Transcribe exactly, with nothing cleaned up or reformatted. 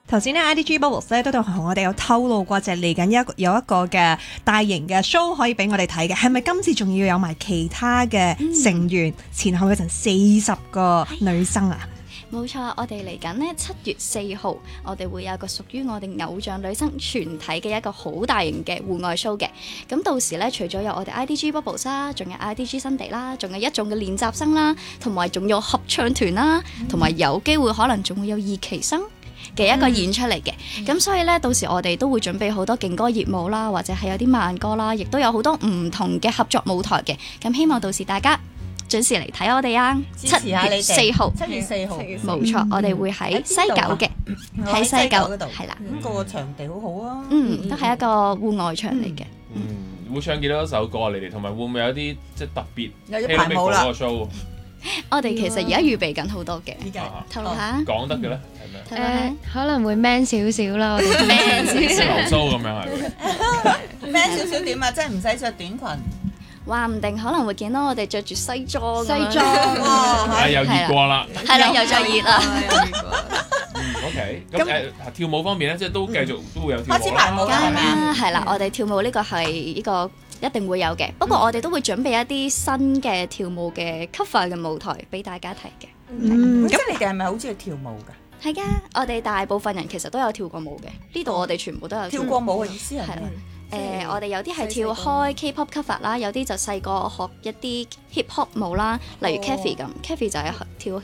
頭先咧 I D G Bubbles 咧都同我哋有透露過，就係嚟緊一個有一個嘅大型嘅 show 可以俾我哋睇嘅，係咪今次仲要有埋其他嘅成員？嗯、前後有成四十個女生啊！ 冇錯，我哋嚟緊呢七月四號，我哋會有一個屬於我哋偶像女生全體嘅一個好大型嘅戶外 show 嘅。咁到時呢，除咗有我哋 I D G Bubbles 啦，仲有 I D G 新地啦，仲有一眾嘅練習生啦，同埋仲有合唱團啦，同埋有機會可能仲會有二期生嘅一個演出嚟嘅。咁、嗯、所以呢，到時我哋都會準備好多勁歌熱舞啦，或者係有啲慢歌啦，亦都有好多唔同嘅合作舞台嘅。咁希望到時大家準時嚟睇我哋啊！ 支持下你哋。 七月四號， 七月四號， 冇錯，嗯、我哋會喺西九嘅，喺西九嗰度， 係啦。 咁個場地好好啊， 嗯，都係一個戶外場嚟嘅。 嗯，會唱幾多首歌啊？你哋同埋會唔會有啲即係特別？ 有啲排舞啦。 我哋其實而家預備緊好多嘅，透露下講得嘅咧，係咩？誒，可能會 man 少少啦，我哋 man 少少， 流蘇咁樣係咪 ？man 少少點啊？即係唔使着短裙。 話唔定可能會見到我哋着住西裝， 西裝哇，又熱過啦， 係啦，又再熱啦。 嗯 OK， 咁誒跳舞方面咧，即係都繼續都會有跳舞啦。 開始排舞啦，係咪啊？ 係啦，我哋跳舞呢個係呢個一定會有嘅。不過我哋都會準備一啲新嘅跳舞嘅 cover 嘅舞台俾大家睇嘅。 嗯，咁你哋係咪好中意跳舞㗎？ 係㗎，我哋大部分人其實都有跳過舞嘅。呢度我哋全部都有跳過舞嘅意思係咩？ 誒、呃，我哋有啲係跳開 K-pop cover 啦，有啲就細個學一啲 hip hop 舞啦，例如 Kathy 咁，Kathy 就係跳